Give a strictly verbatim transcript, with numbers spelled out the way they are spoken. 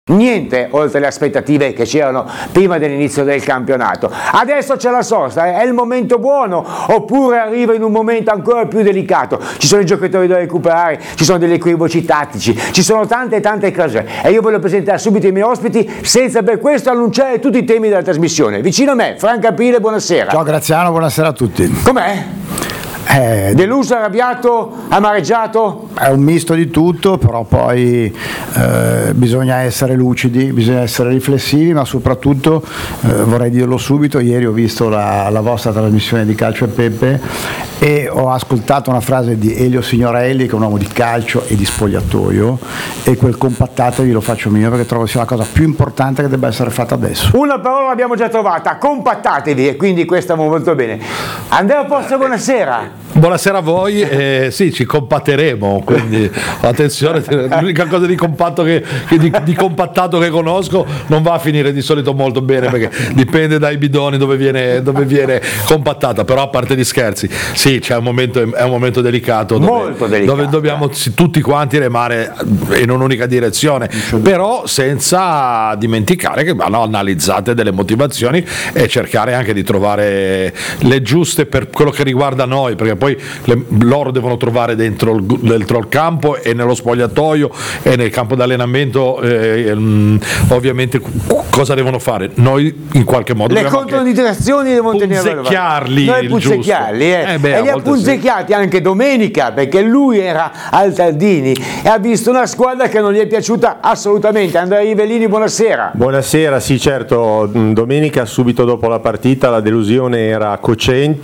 Niente oltre le aspettative che c'erano prima dell'inizio del campionato. Adesso c'è la sosta, è il momento buono oppure arriva in un momento ancora più delicato? Ci sono i giocatori da recuperare, ci sono degli equivoci tattici, ci sono tante tante cose e io voglio presentare subito i miei ospiti senza per questo annunciare tutti i temi della trasmissione. Vicino a me Franco Aprile, buonasera. Ciao Graziano, buonasera a tutti. Com'è? Eh, Deluso, arrabbiato, amareggiato? È un misto di tutto, però poi eh, bisogna essere lucidi, bisogna essere riflessivi, ma soprattutto eh, vorrei dirlo subito, ieri ho visto la, la vostra trasmissione di Calcio e Pepe e ho ascoltato una frase di Elio Signorelli, che è un uomo di calcio e di spogliatoio, e quel compattatevi lo faccio mio perché trovo sia la cosa più importante che debba essere fatta adesso. Una parola l'abbiamo già trovata, compattatevi, e quindi questa va molto bene. Andrea Pozzo, buonasera. Buonasera a voi, eh, sì, ci compatteremo, quindi attenzione, l'unica cosa di compatto che, che di, di compattato che conosco non va a finire di solito molto bene perché dipende dai bidoni dove viene, dove viene compattata, però a parte gli scherzi, sì, c'è un momento, è un momento delicato dove, molto delicato, dove dobbiamo tutti quanti remare in un'unica direzione, però senza dimenticare che vanno analizzate delle motivazioni e cercare anche di trovare le giuste per quello che riguarda noi, perché poi le, loro devono trovare dentro il, dentro il campo e nello spogliatoio e nel campo d'allenamento eh, ehm, ovviamente cosa devono fare, noi in qualche modo le controindicazioni devono tenere punzecchiarli, noi punzecchiarli eh. Eh beh, e li ha punzecchiati sì. Anche domenica, perché lui era al Tardini e ha visto una squadra che non gli è piaciuta assolutamente. Andrea Rivellini, buonasera. Buonasera, sì certo, domenica subito dopo la partita la delusione era cocente.